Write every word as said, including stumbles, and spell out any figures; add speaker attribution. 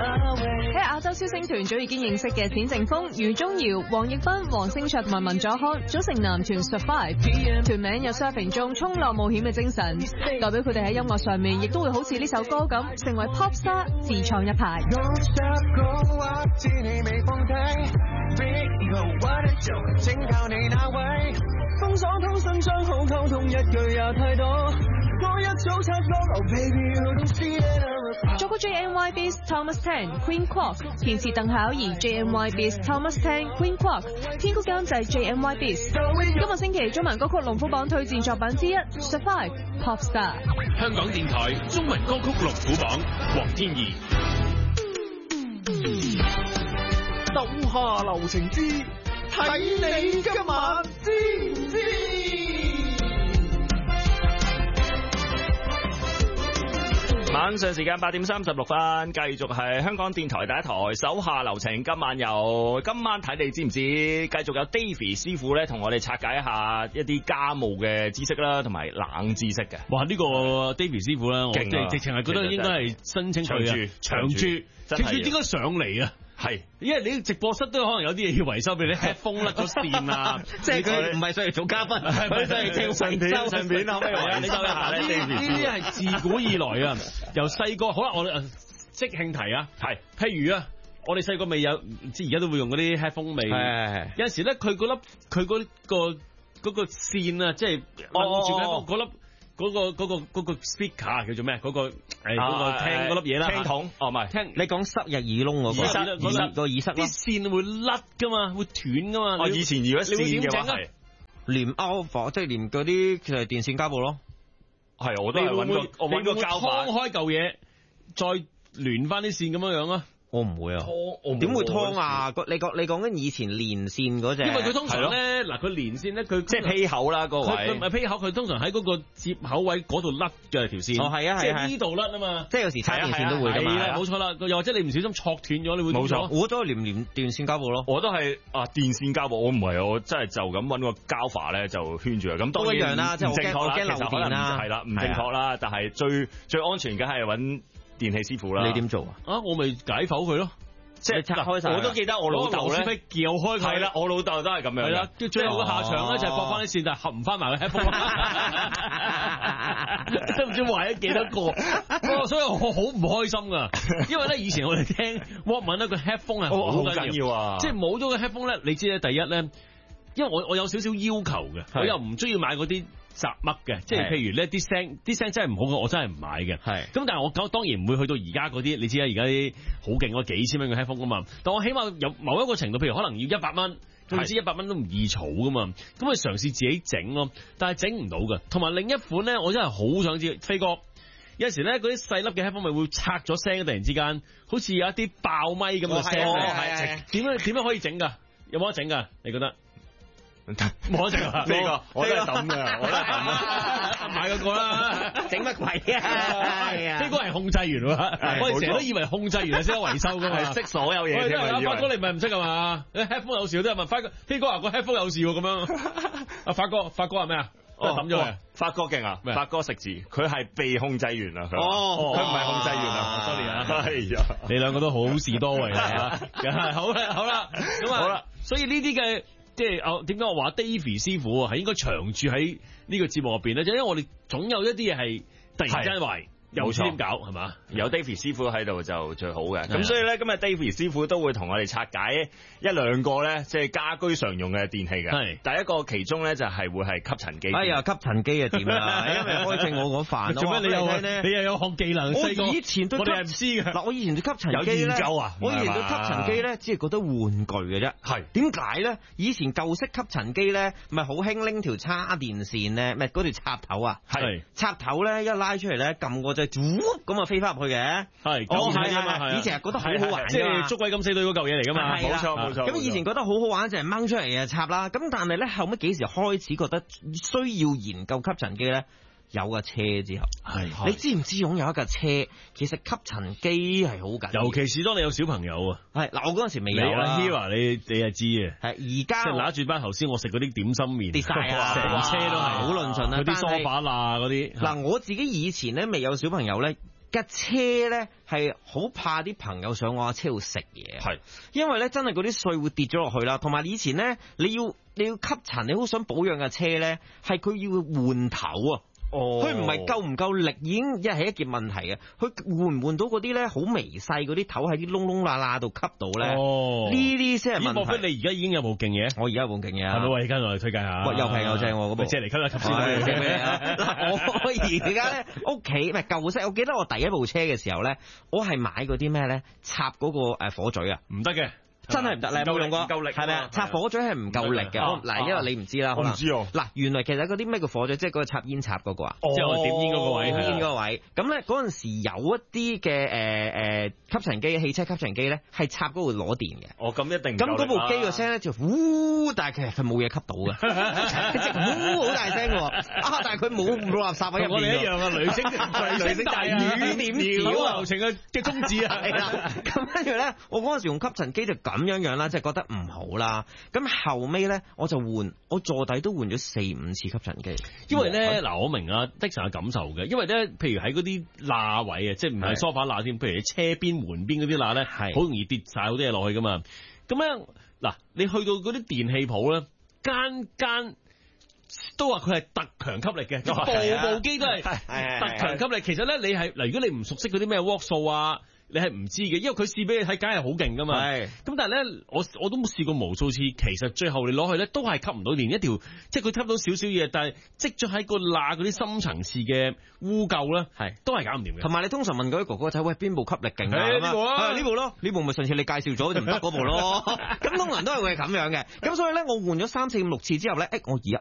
Speaker 1: 喺亞洲超星團早已經認識嘅冼靖峰、余宗遙、黃奕斌、黃星卓同埋文佐康組成男團 Survive， 團名有 surfing 中衝浪冒險嘅精神，代表佢哋喺音樂上面亦都會好似呢首歌咁，成為 pop star 自創一派。風爽通訊將好溝通，一句也太多。我一早拆咗流 baby you don't see it。 作曲 J N Y Beats Thomas Tan、Queen Quark， 填詞鄧巧儀 J N Y Beats Thomas Tan、Queen Quark， 編曲監製 J N Y Beats。 今個星期中文歌曲龍虎榜推薦作品之一 Survive Pop Star。
Speaker 2: 香港電台中文歌曲龍虎榜，黃天怡。
Speaker 3: 手下留情之睇你今晚知唔知？
Speaker 4: 晚上時間八點三十六分，繼續係香港電台第一台手下留情。今晚有今晚睇你知唔知？繼續有 Davy 師傅咧，同我哋拆解一下一啲家務嘅知識啦，同埋冷知識嘅。
Speaker 5: 哇！呢、這個 Davy 師傅咧，我即係直情係覺得應該係申請佢啊，長駐長駐應該上嚟啊！係，因為你直播室都可能有啲嘢要維修，譬如你 headphone 甩咗線啊，
Speaker 6: 即係佢唔係上嚟做嘉賓，佢上嚟聽順片順片可唔可以維修一下咧？
Speaker 5: 呢啲係自古以來啊，由細個好啦，我哋即興題啊，係，譬如啊，我哋細個未有，即係而家都會用嗰啲 headphone 未，係有陣時咧，佢嗰粒佢嗰個嗰個線啊，即係掹住嗰嗰粒。嗰、那個嗰、那個嗰、那個 speaker 叫做咩？嗰、那個誒嗰、啊那個聽嗰粒嘢啦，聽筒哦，唔係聽你講塞入耳窿嗰、那個耳塞耳個耳塞啲線會甩噶嘛，會斷噶嘛。哦，以前如果線嘅話係連 alpha 即係連嗰啲其實電線膠布咯。係，我都係揾個我揾個膠板，開嚿嘢再連翻啲線咁樣樣啊。我唔會啊，點會拖啊？你講你講緊以前連線嗰隻，因為佢通常咧嗱，佢連線咧，佢即係披口啦，個位佢唔係披口，佢通常喺嗰個接口位嗰度甩嘅條線。哦，係啊，係啊，即係呢度甩啊嘛，即係有時插電線都會㗎嘛。係啦，冇錯啦，又或者你唔小心戳斷咗，你會冇錯。我都係連連電線膠布咯，我都係啊電線膠布，我唔係我真係就咁揾個膠法咧就圈住啊。咁當然一樣啦，即係唔正確啦，其實可能係啦，唔正確啦，但係最最安全梗係揾電器師傅啦。你點做啊？啊，我咪解剖佢咯。即係拆開晒，我都記得我老豆咧，撬開佢。係啦，我老豆都係咁樣。係啦，最後嘅下場咧就係駁翻啲線，但係合唔翻埋個 headphone。都唔知壞咗幾多個，所以我好唔開心噶。因為咧以前我哋聽 Walkman 咧個 headphone 係好緊要啊，即係冇咗個 headphone 咧，你知咧第一咧，因為我我有少少要求嘅，我又唔中意買嗰啲雜乜嘅，即係譬如呢啲聲，啲聲真係唔好嘅，我真係唔買嘅。係咁，但係我當然唔會去到而家嗰啲，你知啦，而家啲好勁嗰幾千蚊嘅 headphone 噶嘛。但我起碼有某一個程度，譬如可能要一百蚊，你知一百蚊都唔易儲噶嘛。咁我嘗試自己整咯，但係整唔到嘅。同埋另一款咧，我真係好想知，飛哥有時咧嗰啲細粒嘅 headphone 咪會拆咗聲，突然之間好似有一啲爆咪咁嘅聲。哦，係係。點樣點樣可以整㗎？有冇得整㗎？你覺得？冇得整啊！呢個我都係抌嘅，我都係抌啦，買嗰個啦，整乜鬼啊？呢個係控制員喎，我哋成日都以為控制員係識得維修噶嘛，識所有嘢添。阿發哥你唔係唔識㗎嘛？你 headphone 有事都係問發哥，飛哥話個 headphone 有事喎咁樣。阿發哥，發哥係咩啊？都係抌咗佢。發哥勁啊！發哥食字，佢係被控制員啊！佢哦，佢唔係控制員啊！sorry啊，係啊，你兩個都好事多為啊！好啦，好啦，咁啊，好啦，所以呢啲嘅。即係我點解我話 Davy 師傅係應該長駐喺呢個節目入邊咧？就因為我哋總有一啲嘢係突然間壞，又唔知點搞係嘛？有 Davy 師傅喺度就最好嘅。咁所以咧，今日 Davy 師傅都會同我哋拆解一兩個咧，即係家居常用嘅電器嘅。係第一個其中咧就係會係吸塵機。哎呀，吸塵機啊點啊？因為開正我嗰飯。做咩你又你又有學技能？我以前都我哋係唔知嘅。嗱，我以前對吸塵機咧有研究啊。我以前對吸塵機咧，只係覺得玩具嘅啫。係點解咧？以前舊式吸塵機咧，咪好興拎條叉電線咧，咪嗰條插頭啊。係插頭咧，一拉出嚟咧，撳個掣。咁啊飛翻入去嘅，係哦係啊，以前係覺得好好玩，即係捉鬼咁死隊嗰嚿嘢嚟噶嘛，冇錯冇錯。咁以前覺得好好玩就係掹出嚟嘅插啦，咁但係咧後尾幾時開始覺得需要研究吸塵機咧？有架車之後，係你知唔知擁有一架車，其實吸塵機係好緊要，尤其是當你有小朋友啊。係嗱，我嗰陣時未有啦。Hira，你你係知嘅。係而家即係拿住班頭先我食嗰啲點心麵跌晒啊，成車都係好論盡啊。嗰啲梳化啊嗰啲。嗱，我自己以前咧未有小朋友咧，
Speaker 7: 架車咧係好怕啲朋友上我架車度食嘢，係，因為咧真係嗰啲碎會跌咗落去啦，同埋以前咧你要你要吸塵，你好想保養架車咧，係佢要換頭啊。佢唔係夠唔夠力，已經一係一件問題嘅。佢換唔換到嗰啲咧好微細嗰啲頭喺啲窿窿罅罅度吸到咧？哦，呢啲先係問題。莫非你而家已經有部勁嘢？我而家有部勁嘢啊！係咪？我而家我嚟推介下。喂，又平又正喎，嗰部。借嚟吸啦，吸先。嗱，我而家咧屋企唔係舊式，我記得我第一部車嘅時候咧，我係買嗰啲咩咧？插嗰個誒火嘴啊，唔得嘅。真係唔得，你有冇用過？唔夠力，係咪啊？插火嘴係唔夠力嘅。嗱，因為你唔知啦，我唔知哦。嗱，原來其實嗰啲咩叫火嘴，即係嗰個插煙插嗰個啊，即係我點煙嗰個位，點煙嗰個位。咁咧嗰陣時有一啲嘅誒誒吸塵機、汽車吸塵機咧，係插嗰度攞電嘅。哦，咁一定。咁嗰部機個聲咧就呼，但係其實佢冇嘢吸到嘅，佢直呼好大聲喎。啊，但係佢冇冇垃圾喺入邊。我哋一樣啊，雷聲雷聲大雨點小流程嘅嘅宗旨啊。係啦。咁跟住咧，我嗰陣時用吸塵機就咁樣樣啦，即係覺得唔好啦。咁後尾咧，我就換，我坐底都換咗四五次吸塵機。因為咧，嗱，我明啊，的神嘅感受嘅。因為咧，譬如喺嗰啲罅位啊，即係唔係梳化罅添，譬如車邊門邊嗰啲罅咧，係好容易跌晒好多嘢落去噶嘛。咁咧，嗱，你去到嗰啲電器鋪咧，間間都話佢係特強吸力嘅，部部機都係特強吸力。其實咧，你係嗱，如果你唔熟悉嗰啲咩瓦數啊，你係唔知嘅，因為佢試俾你睇，梗係好勁噶嘛。係。咁但係咧，我我都試過無數次，其實最後你攞去咧都係吸唔到電，一條即係佢吸到少少嘢，但係積咗喺個罅嗰啲深層次嘅污垢咧，係都係搞唔掂嘅。同埋你通常問嗰啲哥哥仔，喂，邊部吸力勁啊？呢部啊，呢部咯，呢部咪上次你介紹咗就唔得嗰部咯。咁通常都係會係咁樣嘅。咁所以咧，我換咗三四五六次之後咧，誒，我而家